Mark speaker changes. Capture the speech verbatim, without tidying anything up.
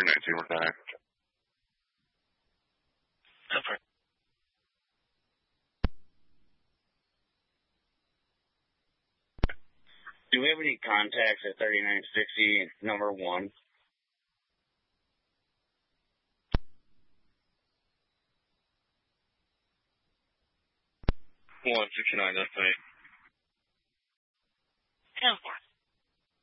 Speaker 1: nineteen with nine.
Speaker 2: Over. Do we have any contacts at thirty-nine sixty, number one?
Speaker 1: one sixty-nine, that's right.
Speaker 3: Over.